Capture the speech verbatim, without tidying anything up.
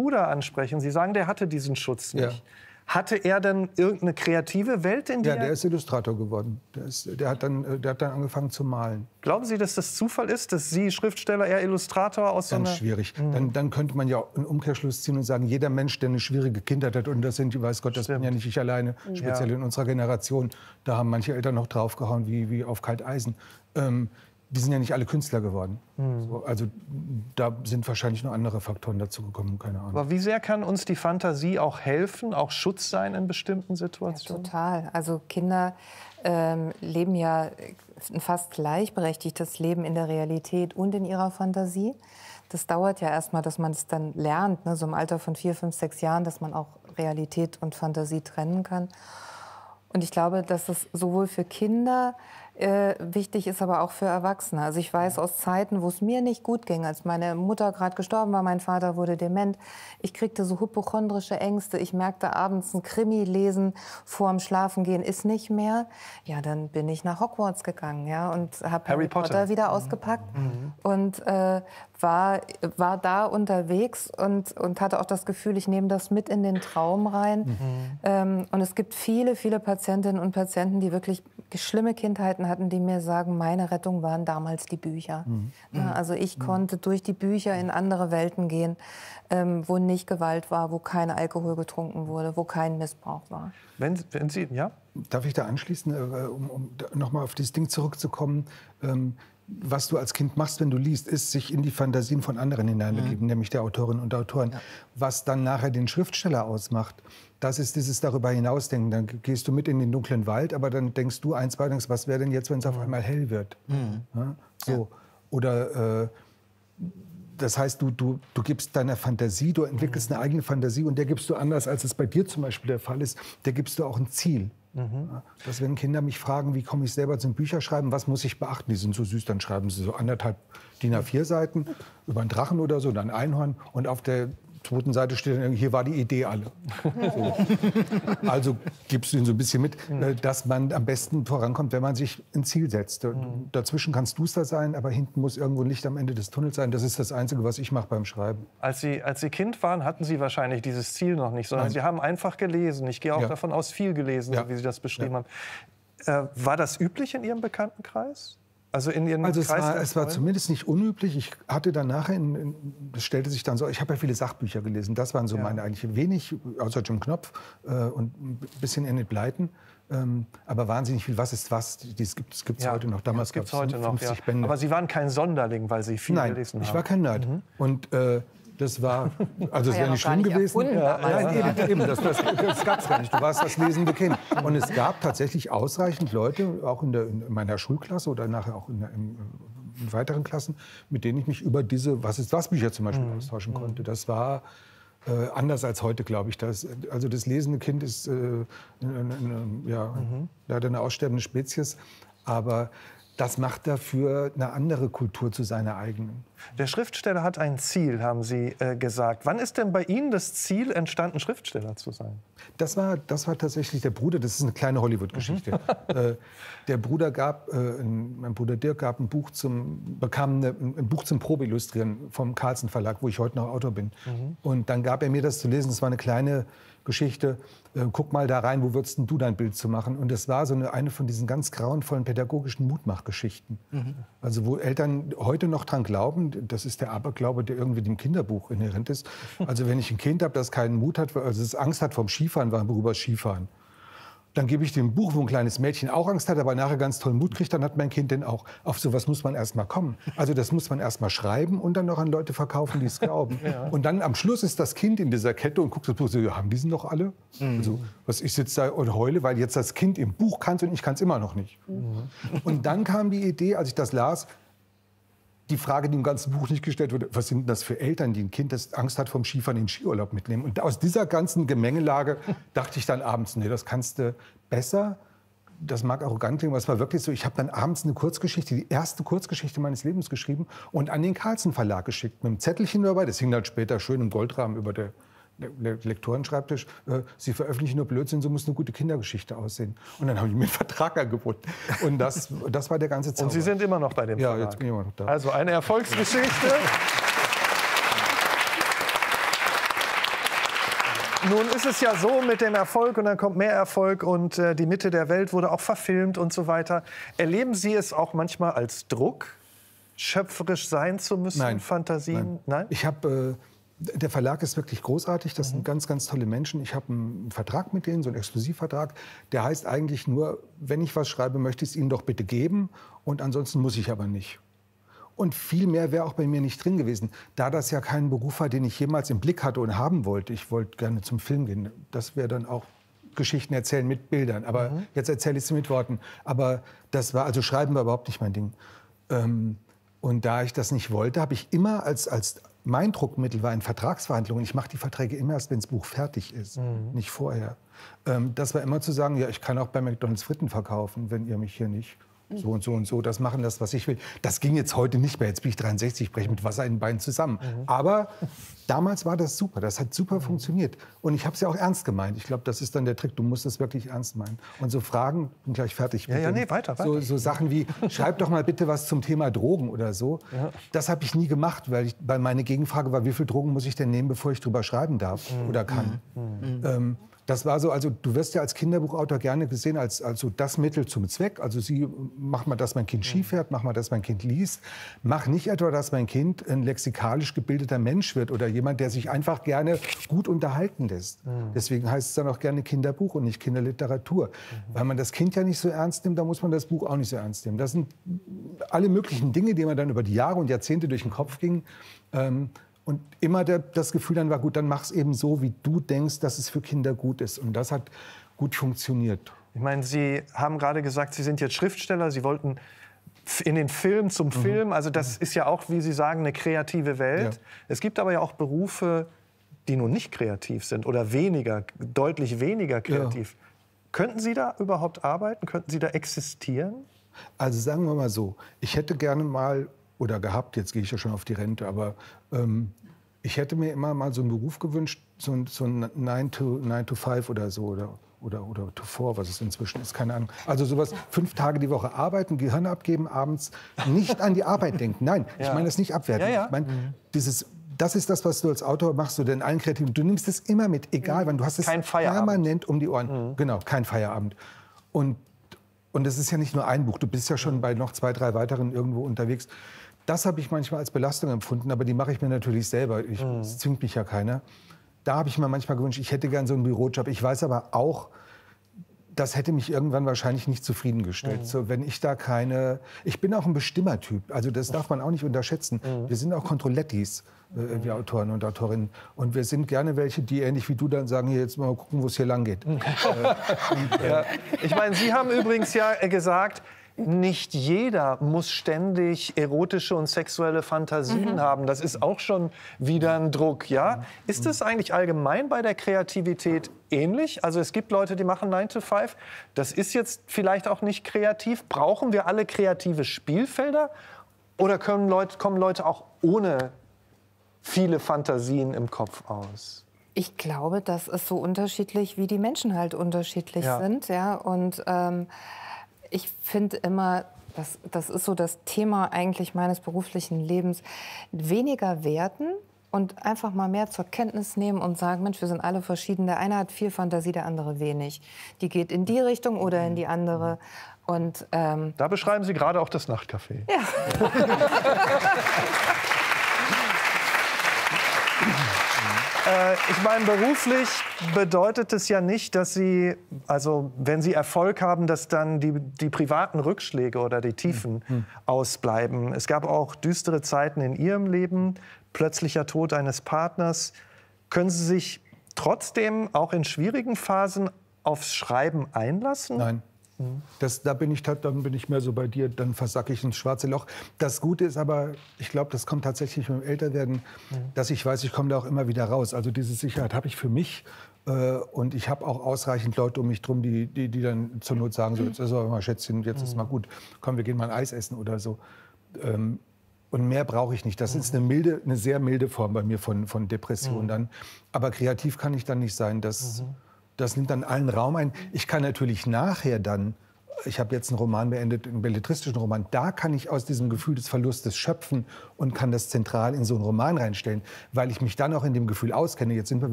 Bruder ansprechen. Sie sagen, der hatte diesen Schutz nicht. Ja. Hatte er denn irgendeine kreative Welt, in der Ja, der ist Illustrator geworden. Der, ist, der, hat dann, der hat dann angefangen zu malen. Glauben Sie, dass das Zufall ist, dass Sie Schriftsteller, er Illustrator aus so einer... Ganz schwierig. Mhm. Dann, dann könnte man ja einen Umkehrschluss ziehen und sagen, jeder Mensch, der eine schwierige Kindheit hat, und das sind, weiß Gott, das bin ja nicht ich alleine, speziell ja. in unserer Generation, da haben manche Eltern noch draufgehauen wie, wie auf Kalteisen. Ähm, die sind ja nicht alle Künstler geworden. Mhm. So, also da sind wahrscheinlich noch andere Faktoren dazu gekommen, keine Ahnung. Aber wie sehr kann uns die Fantasie auch helfen, auch Schutz sein in bestimmten Situationen? Ja, total. Also Kinder ähm, leben ja ein fast gleichberechtigtes Leben in der Realität und in ihrer Fantasie. Das dauert ja erstmal, dass man es dann lernt, ne? So im Alter von vier, fünf, sechs Jahren, dass man auch Realität und Fantasie trennen kann. Und ich glaube, dass es sowohl für Kinder äh, wichtig ist, aber auch für Erwachsene. Also ich weiß aus Zeiten, wo es mir nicht gut ging, als meine Mutter gerade gestorben war, mein Vater wurde dement, ich kriegte so hypochondrische Ängste, ich merkte abends ein Krimi lesen vorm Schlafengehen ist nicht mehr. Ja, dann bin ich nach Hogwarts gegangen, ja, und habe Harry Potter. Potter wieder ausgepackt mhm. und äh, war, war da unterwegs und, und hatte auch das Gefühl, ich nehme das mit in den Traum rein. Mhm. Ähm, und es gibt viele, viele Patientinnen und Patienten, die wirklich schlimme Kindheiten hatten, die mir sagen, meine Rettung waren damals die Bücher. Mhm. Ja, also ich mhm. konnte durch die Bücher in andere Welten gehen, ähm, wo nicht Gewalt war, wo kein Alkohol getrunken wurde, wo kein Missbrauch war. Wenn, wenn Sie, ja? Darf ich da anschließen, äh, um, um noch mal auf dieses Ding zurückzukommen? Ähm, was du als Kind machst, wenn du liest, ist sich in die Fantasien von anderen hineinbegeben, mhm. nämlich der Autorinnen und Autoren. Ja. Was dann nachher den Schriftsteller ausmacht, das ist dieses darüber hinausdenken. Dann gehst du mit in den dunklen Wald, aber dann denkst du eins, zwei, denkst, was wäre denn jetzt, wenn es auf einmal hell wird? Mhm. Ja? So. Ja. Oder äh, das heißt, du, du, du gibst deiner Fantasie, du entwickelst mhm. eine eigene Fantasie und der gibst du anders, als es bei dir zum Beispiel der Fall ist, der gibst du auch ein Ziel. Mhm. Ja, dass wenn Kinder mich fragen, wie komme ich selber zum Bücherschreiben, was muss ich beachten, die sind so süß, dann schreiben sie so anderthalb D I N A vier Seiten über einen Drachen oder so, dann ein Einhorn und auf der zweiten Seite steht dann, hier war die Idee alle. So. Also gibst du ihnen so ein bisschen mit, mhm. dass man am besten vorankommt, wenn man sich ein Ziel setzt. Mhm. Dazwischen kann es duster sein, aber hinten muss irgendwo ein Licht am Ende des Tunnels sein. Das ist das Einzige, was ich mache beim Schreiben. Als Sie, als Sie Kind waren, hatten Sie wahrscheinlich dieses Ziel noch nicht, sondern Nein. Sie haben einfach gelesen. Ich gehe auch ja. davon aus, viel gelesen, ja. so wie Sie das beschrieben ja. haben. Äh, war das üblich in Ihrem Bekanntenkreis? Also, in Ihren also es, war, es war zumindest nicht unüblich. Ich hatte dann nachher, in, in, das stellte sich dann so, ich habe ja viele Sachbücher gelesen. Das waren so ja. meine eigentlich wenig, außer Jim Knopf äh, und ein bisschen Enid Blyton. Ähm, aber wahnsinnig viel. Was ist was? Das gibt es ja. heute noch. Damals ja, gab es heute noch. Ja. Bände. Aber Sie waren kein Sonderling, weil Sie viel Nein, gelesen haben. Ich war kein Nerd. Mhm. Und äh, das war, also es wäre nicht schlimm gewesen. Ja, nein, eben, eben, das, das, das gab es gar nicht. Du warst das lesende Kind. Und es gab tatsächlich ausreichend Leute, auch in, der, in meiner Schulklasse oder nachher auch in, der, in, in weiteren Klassen, mit denen ich mich über diese Was ist was Bücher zum Beispiel mhm. austauschen konnte. Das war äh, anders als heute, glaube ich. Das, also das lesende Kind ist äh, eine, eine, ja, mhm. leider eine aussterbende Spezies, aber das macht dafür eine andere Kultur zu seiner eigenen. Der Schriftsteller hat ein Ziel, haben Sie äh, gesagt. Wann ist denn bei Ihnen das Ziel entstanden, Schriftsteller zu sein? Das war, das war tatsächlich der Bruder, das ist eine kleine Hollywood-Geschichte. Mhm. äh, der Bruder gab, äh, mein Bruder Dirk gab ein Buch zum, bekam eine, ein Buch zum Probeillustrieren vom Carlsen Verlag, wo ich heute noch Autor bin. Mhm. Und dann gab er mir das zu lesen, das war eine kleine Geschichte, äh, guck mal da rein, wo würdest denn du dein Bild zu machen? Und das war so eine, eine von diesen ganz grauenvollen pädagogischen Mutmachgeschichten. Mhm. Also wo Eltern heute noch dran glauben, das ist der Aberglaube, der irgendwie dem Kinderbuch inhärent ist. Also wenn ich ein Kind habe, das keinen Mut hat, also das Angst hat vom Skifahren, worüber Skifahren. Dann gebe ich dem Buch, wo ein kleines Mädchen auch Angst hat, aber nachher ganz tollen Mut kriegt, dann hat mein Kind den auch. Auf sowas muss man erst mal kommen. Also das muss man erst mal schreiben und dann noch an Leute verkaufen, die es glauben. Ja. Und dann am Schluss ist das Kind in dieser Kette und guckt das Buch, so, haben die sie noch alle? Mhm. Also, was, ich sitze da und heule, weil jetzt das Kind im Buch kann und ich kann es immer noch nicht. Mhm. Und dann kam die Idee, als ich das las, die Frage, die im ganzen Buch nicht gestellt wurde, was sind das für Eltern, die ein Kind, das Angst hat vom Skifahren, in den Skiurlaub mitnehmen? Und aus dieser ganzen Gemengelage dachte ich dann abends, nee, das kannst du besser. Das mag arrogant klingen, aber es war wirklich so, ich habe dann abends eine Kurzgeschichte, die erste Kurzgeschichte meines Lebens geschrieben und an den Carlsen Verlag geschickt, mit einem Zettelchen dabei, das hing dann später schön im Goldrahmen über der Lektorenschreibtisch, äh, Sie veröffentlichen nur Blödsinn, so muss eine gute Kindergeschichte aussehen. Und dann haben die mir einen Vertrag angeboten. Und das, das war der ganze Zauber. Und Sie sind immer noch bei dem Verlag? Ja, jetzt bin ich immer noch da. Also eine Erfolgsgeschichte. Nun ist es ja so mit dem Erfolg und dann kommt mehr Erfolg und äh, die Mitte der Welt wurde auch verfilmt und so weiter. Erleben Sie es auch manchmal als Druck, schöpferisch sein zu müssen, Nein. Fantasien? Nein. Nein? Ich habe, äh, der Verlag ist wirklich großartig, das mhm. sind ganz, ganz tolle Menschen. Ich habe einen Vertrag mit denen, so einen Exklusivvertrag. Der heißt eigentlich nur, wenn ich was schreibe, möchte ich es Ihnen doch bitte geben und ansonsten muss ich aber nicht. Und viel mehr wäre auch bei mir nicht drin gewesen, da das ja kein Beruf war, den ich jemals im Blick hatte und haben wollte. Ich wollte gerne zum Film gehen. Das wäre dann auch Geschichten erzählen mit Bildern. Aber mhm. jetzt erzähle ich sie mit Worten. Aber das war, also Schreiben war überhaupt nicht mein Ding. Ähm, und da ich das nicht wollte, habe ich immer als, als mein Druckmittel war in Vertragsverhandlungen. Ich mache die Verträge immer erst, wenn das Buch fertig ist, mhm. nicht vorher. Ähm, das war immer zu sagen, ja, ich kann auch bei McDonald's Fritten verkaufen, wenn ihr mich hier nicht so und so und so, das machen, das, was ich will. Das ging jetzt heute nicht mehr. Jetzt bin ich dreiundsechzig, breche mit Wasser in den Beinen zusammen. Mhm. Aber damals war das super. Das hat super mhm. funktioniert. Und ich habe es ja auch ernst gemeint. Ich glaube, das ist dann der Trick. Du musst es wirklich ernst meinen. Und so Fragen, bin gleich fertig. Ja, ja, nee, weiter, weiter. So, so Sachen wie, schreib doch mal bitte was zum Thema Drogen oder so. Ja. Das habe ich nie gemacht, weil, ich, weil meine Gegenfrage war, wie viel Drogen muss ich denn nehmen, bevor ich drüber schreiben darf mhm. oder kann. Mhm. Ähm, Das war so, also du wirst ja als Kinderbuchautor gerne gesehen als, als so das Mittel zum Zweck. Also sie, mach mal, dass mein Kind Ski fährt, mach mal, dass mein Kind liest. Mach nicht etwa, dass mein Kind ein lexikalisch gebildeter Mensch wird oder jemand, der sich einfach gerne gut unterhalten lässt. Mhm. Deswegen heißt es dann auch gerne Kinderbuch und nicht Kinderliteratur. Mhm. Weil man das Kind ja nicht so ernst nimmt, da muss man das Buch auch nicht so ernst nehmen. Das sind alle möglichen Dinge, die man dann über die Jahre und Jahrzehnte durch den Kopf ging. Ähm, Und immer der, das Gefühl dann war, gut, dann mach's eben so, wie du denkst, dass es für Kinder gut ist. Und das hat gut funktioniert. Ich meine, Sie haben gerade gesagt, Sie sind jetzt Schriftsteller. Sie wollten in den Film zum mhm. Film. Also das ist ja auch, wie Sie sagen, eine kreative Welt. Ja. Es gibt aber ja auch Berufe, die nun nicht kreativ sind oder weniger, deutlich weniger kreativ. Ja. Könnten Sie da überhaupt arbeiten? Könnten Sie da existieren? Also sagen wir mal so, ich hätte gerne mal oder gehabt, jetzt gehe ich ja schon auf die Rente, aber ähm, ich hätte mir immer mal so einen Beruf gewünscht, so ein, so ein nine to five oder so, oder, oder, oder to four, was es inzwischen ist, keine Ahnung. Also sowas, fünf Tage die Woche arbeiten, Gehirn abgeben, abends nicht an die Arbeit denken. Nein, ja. ich meine das nicht abwerten. Ja, ja. Ich meine, mhm. dieses, das ist das, was du als Autor machst, oder in allen Kreativen. Du nimmst es immer mit, egal mhm. wann, du hast es permanent um die Ohren. Mhm. Genau, kein Feierabend. Und Und es ist ja nicht nur ein Buch, du bist ja schon bei noch zwei, drei weiteren irgendwo unterwegs. Das habe ich manchmal als Belastung empfunden, aber die mache ich mir natürlich selber. Ich, mhm. Es zwingt mich ja keiner. Da habe ich mir manchmal gewünscht, ich hätte gern so einen Bürojob. Ich weiß aber auch, das hätte mich irgendwann wahrscheinlich nicht zufriedengestellt. Mhm. So, wenn ich da keine... Ich bin auch ein Bestimmertyp, also das darf man auch nicht unterschätzen. Mhm. Wir sind auch Kontrollettis, äh, wir Autoren und Autorinnen. Und wir sind gerne welche, die ähnlich wie du dann sagen, hier, jetzt mal gucken, wo es hier lang geht. Mhm. äh, und, äh, ja. Ich meine, Sie haben übrigens ja gesagt, nicht jeder muss ständig erotische und sexuelle Fantasien mhm. haben. Das ist auch schon wieder ein Druck, ja? Ist es eigentlich allgemein bei der Kreativität ähnlich? Also es gibt Leute, die machen nine to five. Das ist jetzt vielleicht auch nicht kreativ. Brauchen wir alle kreative Spielfelder? Oder können Leute, kommen Leute auch ohne viele Fantasien im Kopf aus? Ich glaube, das ist so unterschiedlich, wie die Menschen halt unterschiedlich ja. sind. Ja? Und ähm, ich finde immer, das, das ist so das Thema eigentlich meines beruflichen Lebens, weniger werten und einfach mal mehr zur Kenntnis nehmen und sagen, Mensch, wir sind alle verschieden. Der eine hat viel Fantasie, der andere wenig. Die geht in die Richtung oder in die andere. Und, ähm, da beschreiben Sie gerade auch das Nachtcafé. Ja. Ich meine, beruflich bedeutet es ja nicht, dass Sie, also wenn Sie Erfolg haben, dass dann die, die privaten Rückschläge oder die Tiefen mhm. ausbleiben. Es gab auch düstere Zeiten in Ihrem Leben, plötzlicher Tod eines Partners. Können Sie sich trotzdem auch in schwierigen Phasen aufs Schreiben einlassen? Nein. Das, da bin ich, dann bin ich mehr so bei dir, dann versacke ich ins schwarze Loch. Das Gute ist aber, ich glaube, das kommt tatsächlich mit dem Älterwerden, mhm. dass ich weiß, ich komme da auch immer wieder raus. Also diese Sicherheit habe ich für mich äh, und ich habe auch ausreichend Leute um mich drum, die, die, die dann zur Not sagen, so, jetzt ist aber mal Schätzchen, jetzt mhm. ist mal gut, komm, wir gehen mal ein Eis essen oder so. Ähm, und mehr brauche ich nicht. Das mhm. ist eine milde, eine sehr milde Form bei mir von, von Depression mhm. dann. Aber kreativ kann ich dann nicht sein. Das, mhm. Das nimmt dann allen Raum ein. Ich kann natürlich nachher dann, ich habe jetzt einen Roman beendet, einen belletristischen Roman, da kann ich aus diesem Gefühl des Verlustes schöpfen und kann das zentral in so einen Roman reinstellen, weil ich mich dann auch in dem Gefühl auskenne. Jetzt sind wir